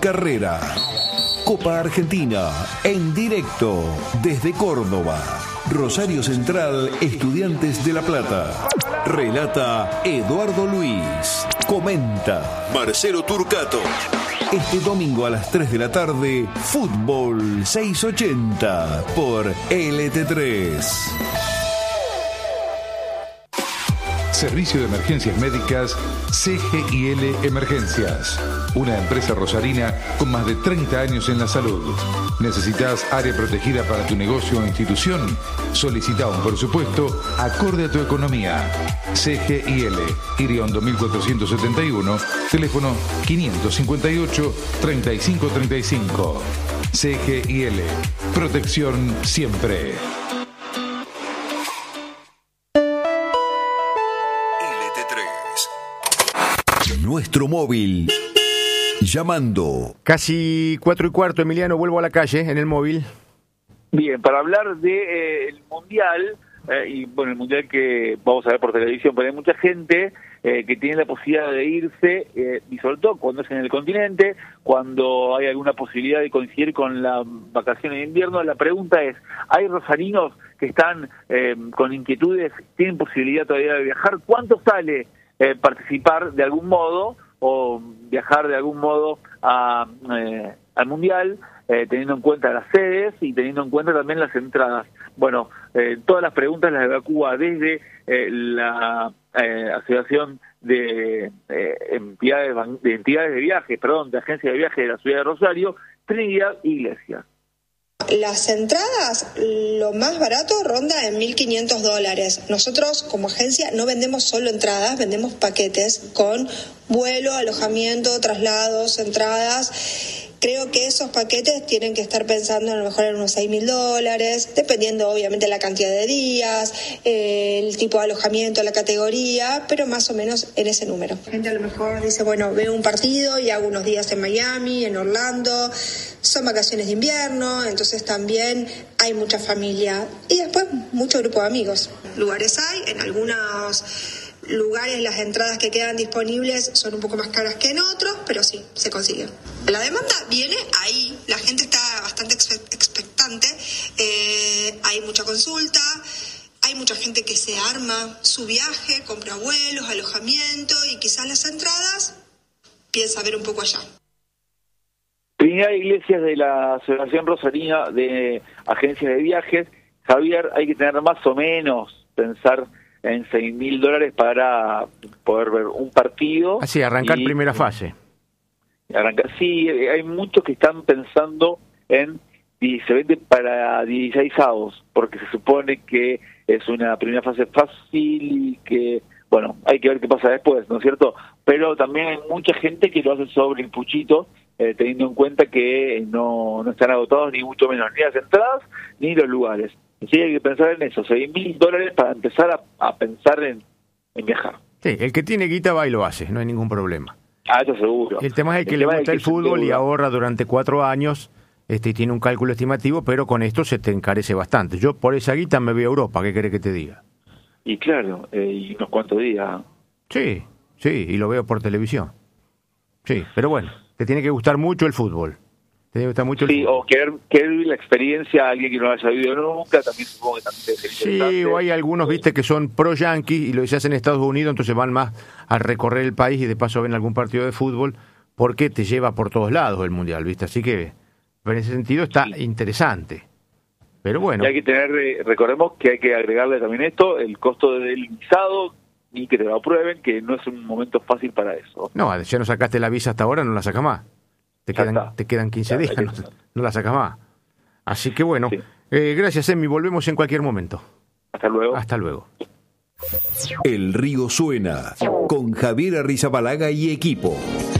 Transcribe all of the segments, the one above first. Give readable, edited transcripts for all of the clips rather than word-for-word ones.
Carrera. Copa Argentina, en directo desde Córdoba. Rosario Central, Estudiantes de La Plata. Relata Eduardo Luis. Comenta Marcelo Turcato. Este domingo a las 3 de la tarde, Fútbol 680 por LT3. Servicio de Emergencias Médicas CGIL Emergencias. Una empresa rosarina con más de 30 años en la salud. ¿Necesitas área protegida para tu negocio o institución? Solicita un presupuesto acorde a tu economía. CGIL, Iriondo 1471, teléfono 558-3535. CGIL, protección siempre. Nuestro móvil. Llamando. Casi 4:15, Emiliano, vuelvo a la calle en el móvil. Bien, para hablar del Mundial, y bueno, el Mundial que vamos a ver por televisión, pero hay mucha gente que tiene la posibilidad de irse, y sobre todo cuando es en el continente, cuando hay alguna posibilidad de coincidir con la vacación de invierno. La pregunta es, ¿hay rosarinos que están con inquietudes, tienen posibilidad todavía de viajar? ¿Cuánto sale participar de algún modo o viajar de algún modo al Mundial, teniendo en cuenta las sedes y teniendo en cuenta también las entradas? Bueno, todas las preguntas las evacúa desde la Asociación de entidades de viajes, de agencias de viajes de la ciudad de Rosario, Trinidad Iglesias. Las entradas, lo más barato ronda en $1.500. Nosotros como agencia no vendemos solo entradas, vendemos paquetes con vuelo, alojamiento, traslados, entradas. Creo que esos paquetes tienen que estar pensando a lo mejor en unos $6.000, dependiendo obviamente la cantidad de días, el tipo de alojamiento, la categoría, pero más o menos en ese número. La gente a lo mejor dice, bueno, veo un partido y hago unos días en Miami, en Orlando, son vacaciones de invierno, entonces también hay mucha familia y después mucho grupo de amigos. Lugares hay, en algunos lugares las entradas que quedan disponibles son un poco más caras que en otros, pero sí, se consiguen. La demanda viene ahí, la gente está bastante expectante, hay mucha consulta, hay mucha gente que se arma su viaje, compra vuelos, alojamiento y quizás las entradas piensa ver un poco allá. Trinidad Iglesias de la Asociación Rosarina de Agencias de Viajes. Javier, hay que tener más o menos, pensar en $6.000 para poder ver un partido. Así, arrancar primera fase. Sí, hay muchos que están pensando y se vende para 16avos, porque se supone que es una primera fase fácil y que, bueno, hay que ver qué pasa después, ¿no es cierto? Pero también hay mucha gente que lo hace sobre el puchito, teniendo en cuenta que no están agotados ni mucho menos ni las entradas ni los lugares. Así hay que pensar en eso, $6.000 para empezar a pensar en viajar. Sí, el que tiene guita va y lo hace, no hay ningún problema. Eso seguro. El tema es el que le gusta el fútbol y ahorra durante 4 años, y tiene un cálculo estimativo, pero con esto se te encarece bastante. Yo por esa guita me voy a Europa, ¿qué querés que te diga? Y claro, y unos cuantos días. Sí, y lo veo por televisión. Sí, pero bueno, te tiene que gustar mucho el fútbol. O querer vivir la experiencia a alguien que no lo haya vivido nunca, también supongo que también debe ser interesante. Sí, o hay algunos, viste, que son pro-yanquis y lo se hacen en Estados Unidos, entonces van más a recorrer el país y de paso ven algún partido de fútbol, porque te lleva por todos lados el Mundial, viste, así que en ese sentido está interesante. Pero bueno. Y hay que tener, recordemos que hay que agregarle también esto, el costo del visado, y que te lo aprueben, que no es un momento fácil para eso. No, ya no sacaste la visa hasta ahora, no la sacas más. Te quedan 15 días, no la sacas más. Así que bueno, sí. Gracias, Emi, volvemos en cualquier momento. Hasta luego. Hasta luego. El río suena con Javier Arrizabalaga y equipo.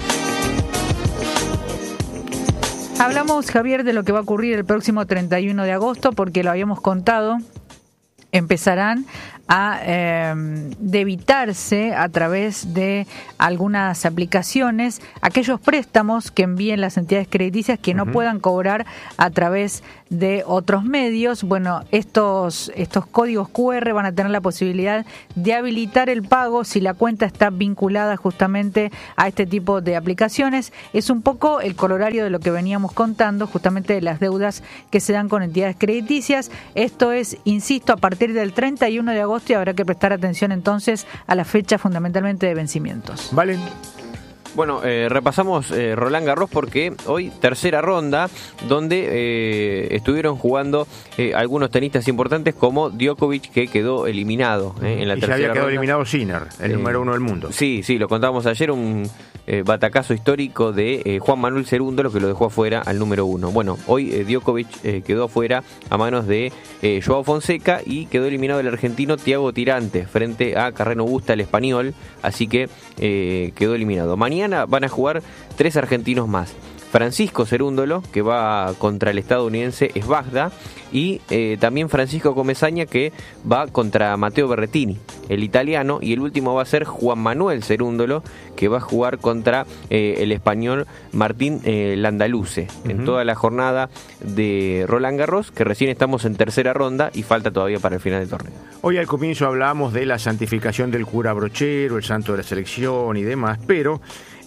Hablamos, Javier, de lo que va a ocurrir el próximo 31 de agosto, porque lo habíamos contado. Empezarán de evitarse a través de algunas aplicaciones aquellos préstamos que envíen las entidades crediticias que no puedan cobrar a través de otros medios. Bueno, estos códigos QR van a tener la posibilidad de habilitar el pago si la cuenta está vinculada justamente a este tipo de aplicaciones. Es un poco el corolario de lo que veníamos contando, justamente de las deudas que se dan con entidades crediticias. Esto es, insisto, a partir del 31 de agosto y habrá que prestar atención entonces a la fecha fundamentalmente de vencimientos. ¿Vale? Bueno, repasamos Roland Garros porque hoy tercera ronda donde estuvieron jugando algunos tenistas importantes como Djokovic, que quedó eliminado en la tercera ronda. Y ya había quedado eliminado Sinner, el número 1 del mundo. Sí, lo contábamos ayer, un batacazo histórico de Juan Manuel Cerúndolo que lo dejó afuera al número 1. Bueno, hoy Djokovic quedó afuera a manos de Joao Fonseca y quedó eliminado el argentino Thiago Tirante frente a Carreno Busta, el español, así que quedó eliminado. Mañana van a jugar 3 argentinos más. Francisco Cerúndolo, que va contra el estadounidense Svajda, y también Francisco Comesaña, que va contra Matteo Berrettini, el italiano, y el último va a ser Juan Manuel Cerúndolo, que va a jugar contra el español Martín Landaluce, en toda la jornada de Roland Garros, que recién estamos en tercera ronda y falta todavía para el final del torneo. Hoy al comienzo hablábamos de la santificación del cura brochero, el santo de la selección y demás, pero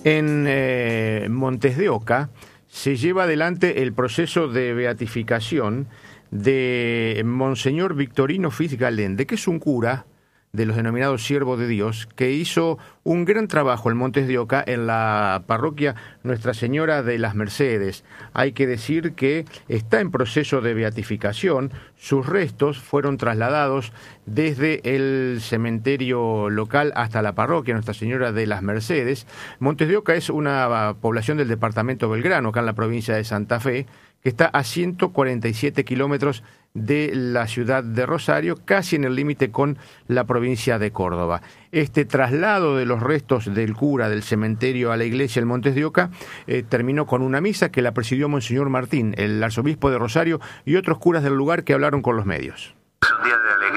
en Montes de Oca se lleva adelante el proceso de beatificación de Monseñor Victorino Fiz Galende, que es un cura de los denominados siervos de Dios, que hizo un gran trabajo en Montes de Oca en la parroquia Nuestra Señora de las Mercedes. Hay que decir que está en proceso de beatificación. Sus restos fueron trasladados desde el cementerio local hasta la parroquia Nuestra Señora de las Mercedes. Montes de Oca es una población del departamento Belgrano, acá en la provincia de Santa Fe, que está a 147 kilómetros de la ciudad de Rosario, casi en el límite con la provincia de Córdoba. Este traslado de los restos del cura del cementerio a la iglesia en Montes de Oca terminó con una misa que la presidió Monseñor Martín, el arzobispo de Rosario, y otros curas del lugar que hablaron con los medios. Es un día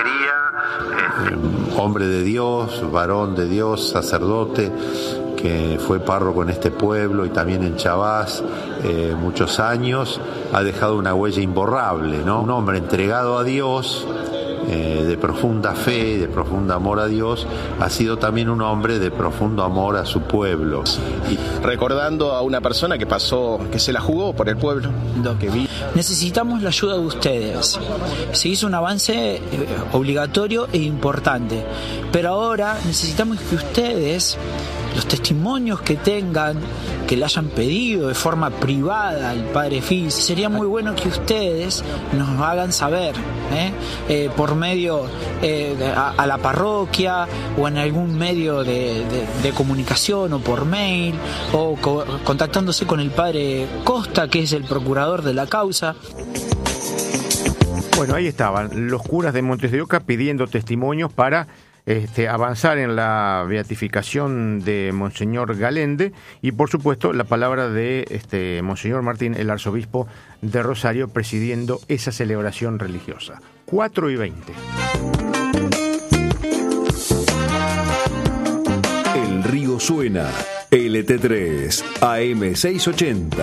de alegría. Hombre de Dios, varón de Dios, sacerdote, que fue párroco en este pueblo y también en Chavás muchos años, ha dejado una huella imborrable, ¿no? Un hombre entregado a Dios, de profunda fe, de profundo amor a Dios, ha sido también un hombre de profundo amor a su pueblo. Y recordando a una persona que se la jugó por el pueblo. Necesitamos la ayuda de ustedes. Se hizo un avance obligatorio e importante, pero ahora necesitamos que ustedes, los testimonios que tengan, que le hayan pedido de forma privada al Padre Fiz, sería muy bueno que ustedes nos hagan saber, por medio a la parroquia o en algún medio de comunicación o por mail o contactándose con el Padre Costa, que es el procurador de la causa. Bueno, ahí estaban los curas de Montes de Oca pidiendo testimonios para avanzar en la beatificación de Monseñor Galende y, por supuesto, la palabra de Monseñor Martín, el arzobispo de Rosario, presidiendo esa celebración religiosa. 4:20. El río suena. LT3 AM 680.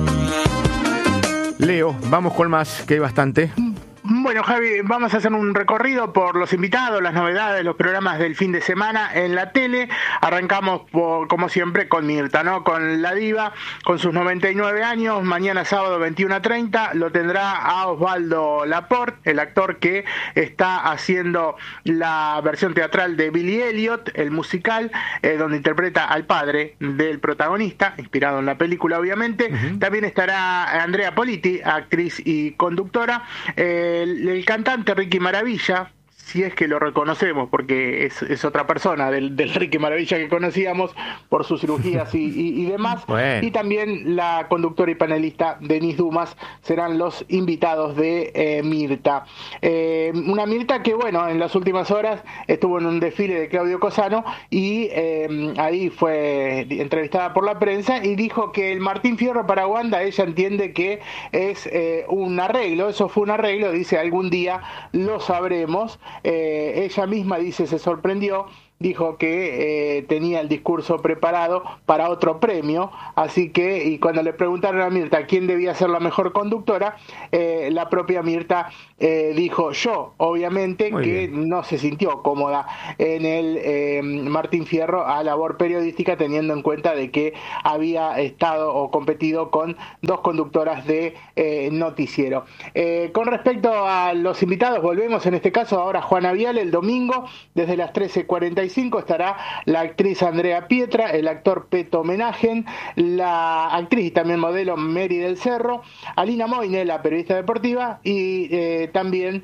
Leo, vamos con más, que hay bastante. Bueno, Javi, vamos a hacer un recorrido por los invitados, las novedades, los programas del fin de semana en la tele. Arrancamos, como siempre, con Mirta, ¿no? Con la diva, con sus 99 años. Mañana sábado 21:30 lo tendrá a Osvaldo Laporte, el actor que está haciendo la versión teatral de Billy Elliot, el musical, donde interpreta al padre del protagonista, inspirado en la película, obviamente. También estará Andrea Politi, actriz y conductora. El cantante Ricky Maravilla, si es que lo reconocemos, porque es otra persona del Ricky Maravilla que conocíamos por sus cirugías y demás. Bueno. Y también la conductora y panelista Denise Dumas serán los invitados de Mirta. Una Mirta que, bueno, en las últimas horas estuvo en un desfile de Claudio Cosano y ahí fue entrevistada por la prensa y dijo que el Martín Fierro para Wanda, ella entiende que es un arreglo, eso fue un arreglo, dice, algún día lo sabremos. ella misma dice se sorprendió, dijo que tenía el discurso preparado para otro premio, así que, y cuando le preguntaron a Mirta quién debía ser la mejor conductora, la propia Mirta dijo yo, obviamente. Muy que bien. No se sintió cómoda en el Martín Fierro a labor periodística, teniendo en cuenta de que había estado o competido con dos conductoras de noticiero. Con respecto a los invitados, volvemos en este caso ahora a Juana Viale. El domingo desde las 13:45 estará la actriz Andrea Pietra, el actor Peto Menagen, la actriz y también modelo Mary del Cerro, Alina Moine, la periodista deportiva, y también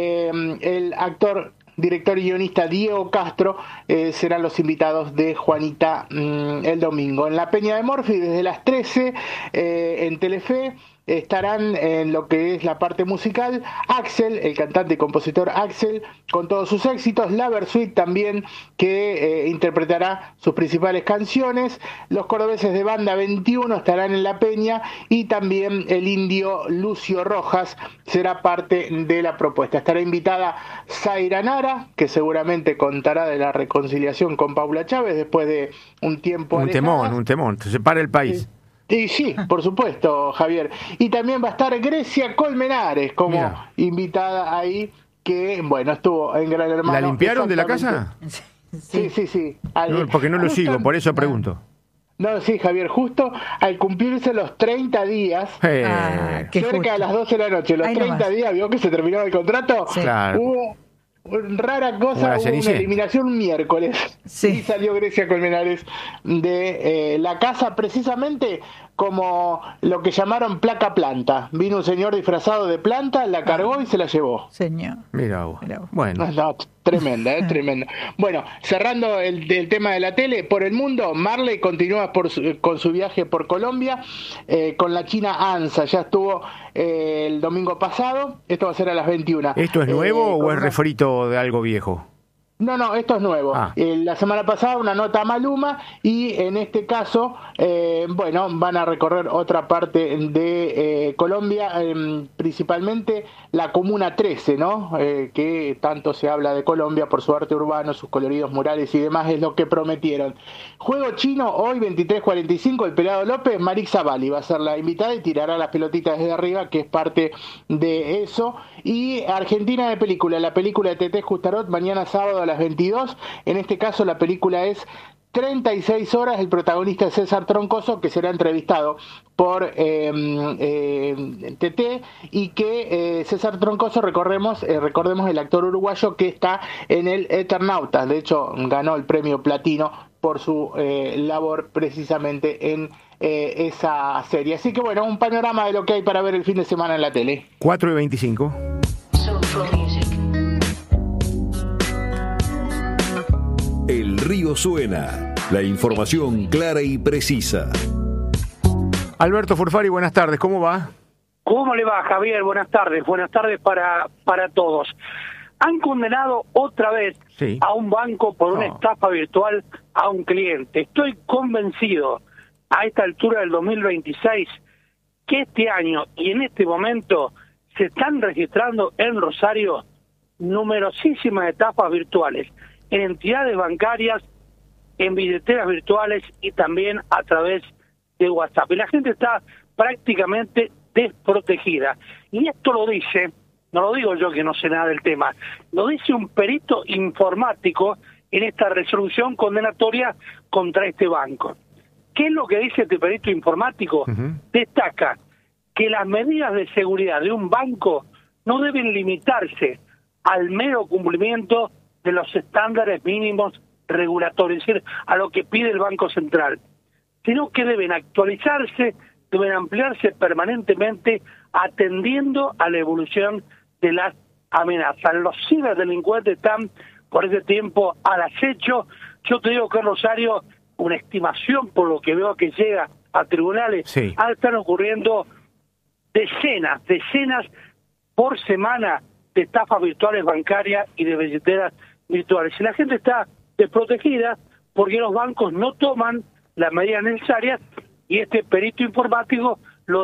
el actor, director y guionista Diego Castro serán los invitados de Juanita el domingo. En la Peña de Morphy desde las 13 en Telefe estarán en lo que es la parte musical Axel, el cantante y compositor Axel, con todos sus éxitos, la Versuit también, que interpretará sus principales canciones, los cordobeses de Banda 21 estarán en la Peña, y también el indio Lucio Rojas será parte de la propuesta. Estará invitada Zaira Nara, que seguramente contará de la reconciliación con Paula Chávez después de un tiempo. Un temón, se separa el país. Y sí, por supuesto, Javier. Y también va a estar Grecia Colmenares como invitada ahí, que, bueno, estuvo en Gran Hermano. ¿La limpiaron de la casa? Sí. No, porque no lo sigo, por eso pregunto. No, sí, Javier, justo al cumplirse los 30 días, cerca de las 12 de la noche, los 30 días, vio que se terminó el contrato, claro. Hubo rara cosa, hubo una eliminación un miércoles, y salió Grecia Colmenares de la casa, precisamente como lo que llamaron placa planta. Vino un señor disfrazado de planta, la cargó y se la llevó. Señor. Mira vos. Bueno. No, tremenda, tremenda. Bueno, cerrando el tema de la tele, por el mundo, Marley continúa con su viaje por Colombia, con la china ANSA. Ya estuvo el domingo pasado, esto va a ser a las 21. ¿Esto es nuevo o es refrito de algo viejo? No, esto es nuevo. La semana pasada una nota a Maluma, y en este caso, van a recorrer otra parte de Colombia, principalmente la Comuna 13, ¿no? Que tanto se habla de Colombia por su arte urbano, sus coloridos murales y demás, es lo que prometieron. Juego chino, hoy 23:45, el Pelado López, Marixa Bali va a ser la invitada y tirará las pelotitas desde arriba, que es parte de eso. Y Argentina de película, la película de Tetés Justarot, mañana sábado a las 22. En este caso la película es 36 horas. El protagonista es César Troncoso, que será entrevistado por TT, y que César Troncoso, recordemos el actor uruguayo que está en el Eternauta. De hecho, ganó el premio Platino por su labor precisamente en esa serie. Así que bueno, un panorama de lo que hay para ver el fin de semana en la tele. 4:25. El río suena, la información clara y precisa. Alberto Furfari, buenas tardes, ¿cómo va? ¿Cómo le va, Javier? Buenas tardes para todos. Han condenado otra vez a un banco por una estafa virtual a un cliente. Estoy convencido, a esta altura del 2026, que este año y en este momento se están registrando en Rosario numerosísimas estafas virtuales, en entidades bancarias, en billeteras virtuales y también a través de WhatsApp. Y la gente está prácticamente desprotegida. Y esto lo dice, no lo digo yo que no sé nada del tema, lo dice un perito informático en esta resolución condenatoria contra este banco. ¿Qué es lo que dice este perito informático? Destaca que las medidas de seguridad de un banco no deben limitarse al mero cumplimiento de los estándares mínimos regulatorios, es decir, a lo que pide el Banco Central, sino que deben actualizarse, deben ampliarse permanentemente, atendiendo a la evolución de las amenazas. Los ciberdelincuentes están por ese tiempo al acecho. Yo te digo que en Rosario, una estimación por lo que veo que llega a tribunales, están ocurriendo decenas por semana de estafas virtuales bancarias y de billeteras virtuales. Y la gente está desprotegida porque los bancos no toman las medidas necesarias, y este perito informático lo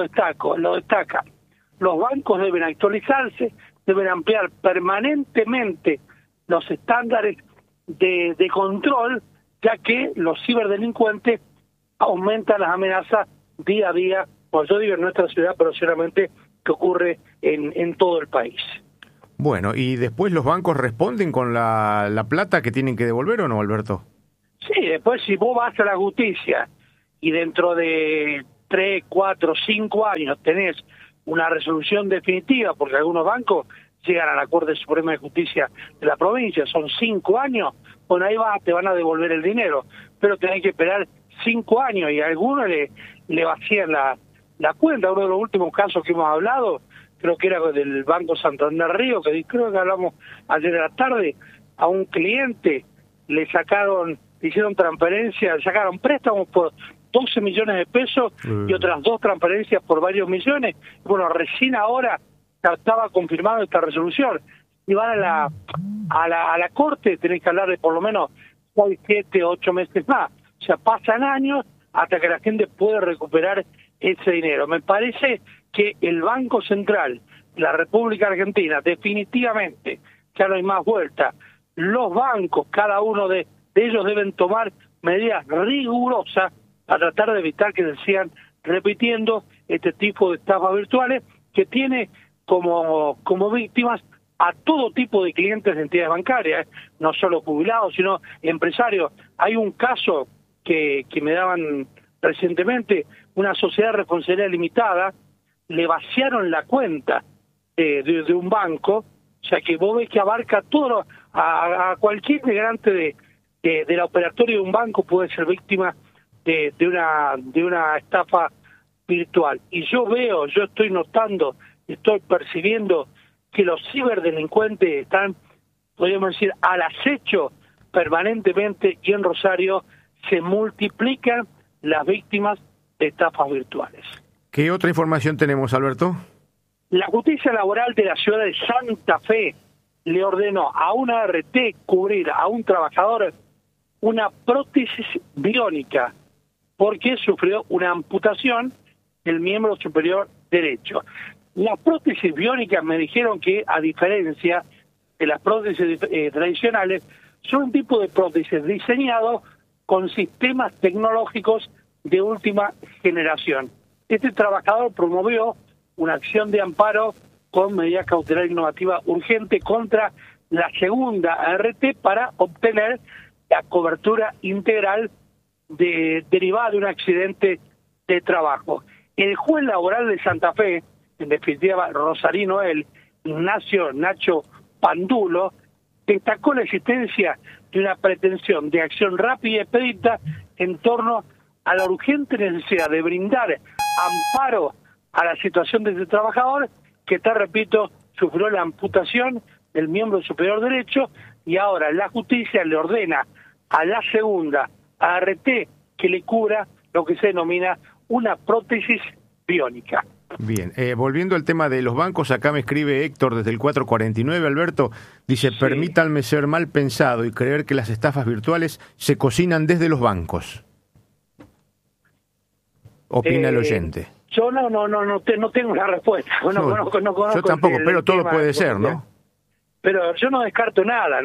destaca. Los bancos deben actualizarse, deben ampliar permanentemente los estándares de control, ya que los ciberdelincuentes aumentan las amenazas día a día, pues yo digo en nuestra ciudad, pero seguramente que ocurre en todo el país. Bueno, ¿y después los bancos responden con la plata que tienen que devolver o no, Alberto? Sí, después si vos vas a la justicia y dentro de 3, 4, 5 años tenés una resolución definitiva, porque algunos bancos llegan a la Corte Suprema de Justicia de la provincia, son 5 años, bueno, ahí te van a devolver el dinero, pero tenés que esperar 5 años y a algunos le vacían la cuenta. Uno de los últimos casos que hemos hablado, creo que era del Banco Santander Río, que creo que hablamos ayer de la tarde, a un cliente le hicieron transferencias, sacaron préstamos por 12 millones de pesos y otras 2 transferencias por varios millones. Bueno, recién ahora estaba confirmado esta resolución. Y van a la corte, tenés que hablar de por lo menos 6, 7, 8 meses más. O sea, pasan años hasta que la gente puede recuperar ese dinero. Me parece que el Banco Central de la República Argentina, definitivamente, ya no hay más vuelta. Los bancos, cada uno de ellos deben tomar medidas rigurosas a tratar de evitar que se sigan repitiendo este tipo de estafas virtuales que tiene como víctimas a todo tipo de clientes de entidades bancarias, no solo jubilados, sino empresarios. Hay un caso que me daban recientemente, una sociedad de responsabilidad limitada, le vaciaron la cuenta de un banco, o sea que vos ves que abarca todo, a cualquier integrante de la operatoria de un banco puede ser víctima de una estafa virtual. Y yo estoy notando, estoy percibiendo que los ciberdelincuentes están, podríamos decir, al acecho permanentemente, y en Rosario se multiplican las víctimas de estafas virtuales. ¿Qué otra información tenemos, Alberto? La justicia laboral de la ciudad de Santa Fe le ordenó a una ART cubrir a un trabajador una prótesis biónica porque sufrió una amputación del miembro superior derecho. Las prótesis biónicas me dijeron que, a diferencia de las prótesis tradicionales, son un tipo de prótesis diseñado con sistemas tecnológicos de última generación. Este trabajador promovió una acción de amparo con medida cautelar innovativa urgente contra la segunda ART para obtener la cobertura integral derivada de un accidente de trabajo. El juez laboral de Santa Fe, en definitiva rosarino Ignacio Nacho Pandulo, destacó la existencia de una pretensión de acción rápida y expedita en torno a la urgente necesidad de brindar amparo a la situación de este trabajador que, te repito, sufrió la amputación del miembro superior derecho y ahora la justicia le ordena a la segunda ART que le cubra lo que se denomina una prótesis biónica. Bien, volviendo al tema de los bancos, acá me escribe Héctor desde el 449, Alberto, dice, sí. Permítanme ser mal pensado y creer que las estafas virtuales se cocinan desde los bancos. Opina el oyente. Yo no tengo la respuesta. No conozco yo tampoco, pero todo puede ser, ¿no? Pero yo no descarto nada,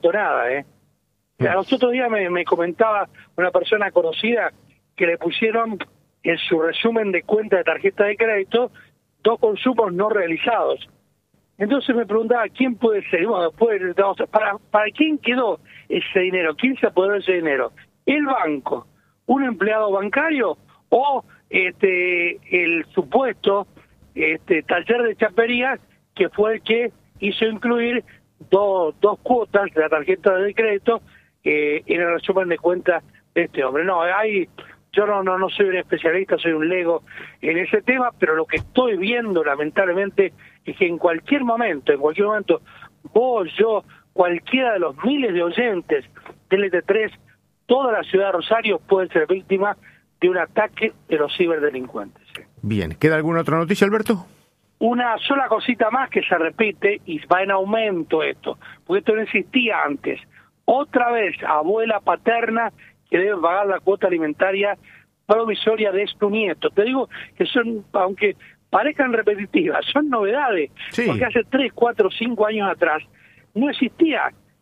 Los otros días me comentaba una persona conocida que le pusieron en su resumen de cuenta de tarjeta de crédito 2 consumos no realizados. Entonces me preguntaba quién puede ser, ¿para quién quedó ese dinero? ¿Quién se apoderó de ese dinero? ¿El banco? ¿Un empleado bancario? ¿O el supuesto taller de chapería que fue el que hizo incluir dos cuotas de la tarjeta de crédito en el resumen de cuenta de este hombre? Yo no soy un especialista, soy un lego en ese tema, pero lo que estoy viendo lamentablemente es que en cualquier momento, vos, yo, cualquiera de los miles de oyentes del LT3, toda la ciudad de Rosario puede ser víctima de un ataque de los ciberdelincuentes. Bien, ¿queda alguna otra noticia, Alberto? Una sola cosita más que se repite y va en aumento esto, porque esto no existía antes. Otra vez, abuela paterna que debe pagar la cuota alimentaria provisoria de su nieto. Te digo que son, aunque parezcan repetitivas, son novedades, sí. Porque hace 3, 4, 5 años atrás no existía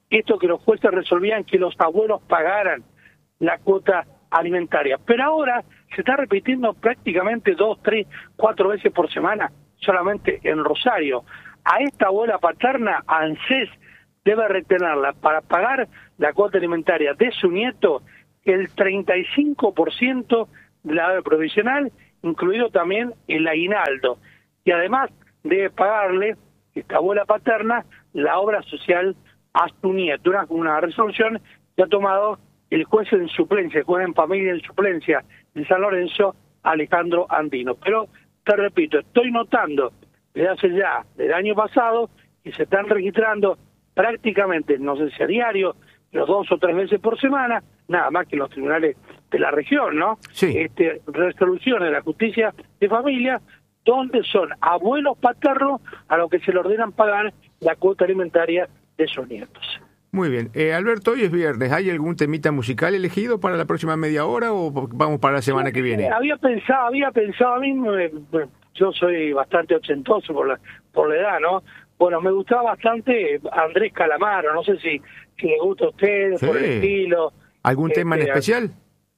esto que los jueces resolvían que los abuelos pagaran la cuota alimentaria. Pero ahora se está repitiendo prácticamente 2, 3, 4 veces por semana solamente en Rosario. A esta abuela paterna, ANSES debe retenerla para pagar la cuota alimentaria de su nieto el 35% de la edad provisional, incluido también el aguinaldo. Y además debe pagarle, esta abuela paterna, la obra social a su nieto. Una resolución que ha tomado el juez en suplencia, el juez en familia en suplencia de San Lorenzo, Alejandro Andino. Pero, te repito, estoy notando desde hace ya, del año pasado, que se están registrando prácticamente, no sé si a diario, pero 2 o 3 veces por semana, nada más que en los tribunales de la región, ¿no? Sí. Resoluciones de la justicia de familia, donde son abuelos paternos a los que se le ordenan pagar la cuota alimentaria de sus nietos. Muy bien. Alberto, hoy es viernes. ¿Hay algún temita musical elegido para la próxima media hora o vamos para la semana que viene? Había pensado a mí, yo soy bastante ochentoso por la edad, ¿no? Bueno, me gustaba bastante Andrés Calamaro, no sé si le gusta a usted, sí, por el estilo. ¿Algún tema en especial?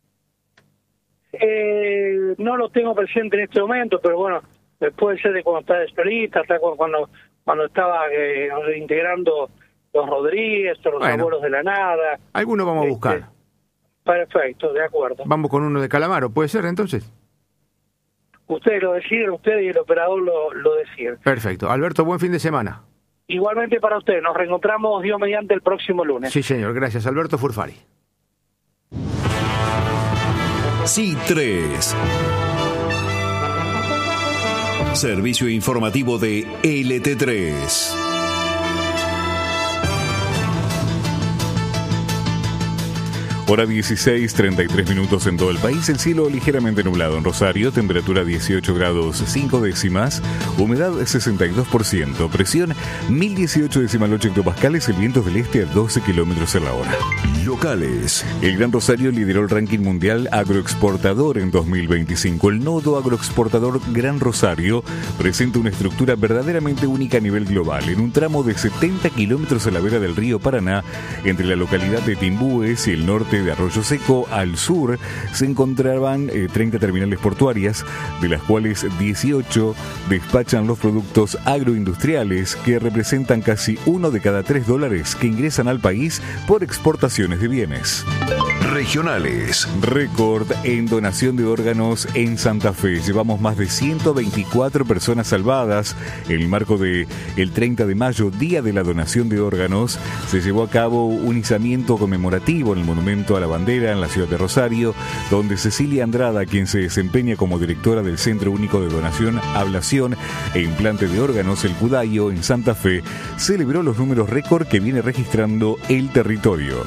No lo tengo presente en este momento, pero bueno, puede ser de cuando estaba de solista, hasta cuando estaba integrando los Rodríguez, los Abuelos de la Nada. Alguno vamos a buscar. Perfecto, de acuerdo. Vamos con uno de Calamaro, ¿puede ser entonces? Ustedes lo deciden, usted y el operador lo deciden. Perfecto. Alberto, buen fin de semana. Igualmente para usted. Nos reencontramos, Dios mediante, el próximo lunes. Sí, señor. Gracias. Alberto Furfari. C3. Servicio informativo de LT3. Hora 16, 33 minutos en todo el país. El cielo ligeramente nublado en Rosario, temperatura 18 grados 5 décimas, humedad 62%, presión 1018,8 hectopascales, el viento del este a 12 kilómetros en la hora. Locales. El Gran Rosario lideró el ranking mundial agroexportador en 2025. El nodo agroexportador Gran Rosario presenta una estructura verdaderamente única a nivel global. En un tramo de 70 kilómetros a la vera del río Paraná, entre la localidad de Timbúes y el norte de Arroyo Seco, al sur se encontraban 30 terminales portuarias, de las cuales 18 despachan los productos agroindustriales que representan casi $1 de cada $3 que ingresan al país por exportaciones de bienes. Regionales. Récord en donación de órganos en Santa Fe. Llevamos más de 124 personas salvadas. En el marco de el 30 de mayo, Día de la Donación de Órganos, se llevó a cabo un izamiento conmemorativo en el Monumento a la Bandera en la ciudad de Rosario, donde Cecilia Andrada, quien se desempeña como directora del Centro Único de Donación, Ablación e Implante de Órganos, el Cudayo, en Santa Fe, celebró los números récord que viene registrando el territorio.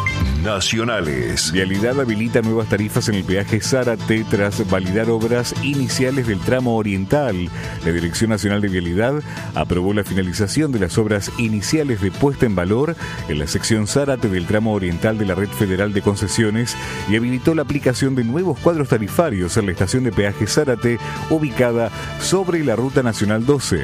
Nacionales. Vialidad habilita nuevas tarifas en el peaje Zárate tras validar obras iniciales del tramo oriental. La Dirección Nacional de Vialidad aprobó la finalización de las obras iniciales de puesta en valor en la sección Zárate del tramo oriental de la Red Federal de Concesiones y habilitó la aplicación de nuevos cuadros tarifarios en la estación de peaje Zárate, ubicada sobre la Ruta Nacional 12.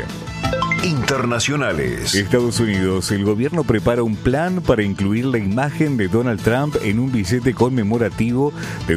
Internacionales. Estados Unidos. El gobierno prepara un plan para incluir la imagen de Donald Trump en un billete conmemorativo de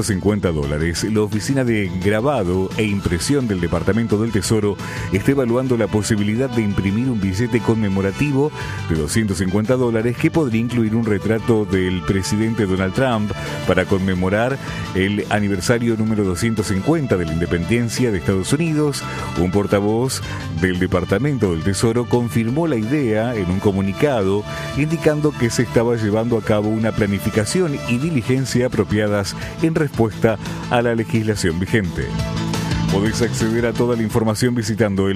$250. La oficina de grabado e impresión del Departamento del Tesoro está evaluando la posibilidad de imprimir un billete conmemorativo de $250 que podría incluir un retrato del presidente Donald Trump para conmemorar el aniversario número 250 de la independencia de Estados Unidos. Un portavoz del Departamento del Tesoro confirmó la idea en un comunicado, indicando que se estaba llevando a cabo una planificación y diligencia apropiadas en respuesta a la legislación vigente. Podés acceder a toda la información visitando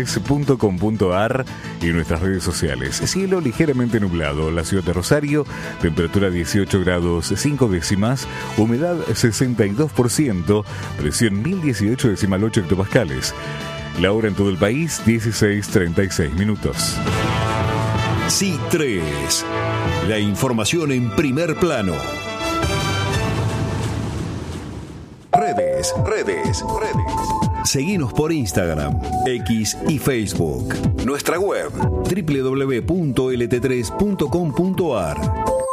lt3.com.ar y nuestras redes sociales. Cielo ligeramente nublado, la ciudad de Rosario, temperatura 18 grados 5 décimas, humedad 62%, presión 1018,8 hectopascales. La hora en todo el país, 16:36 minutos. C3. La información en primer plano. Redes. redes. Seguinos por Instagram, X y Facebook. Nuestra web www.lt3.com.ar.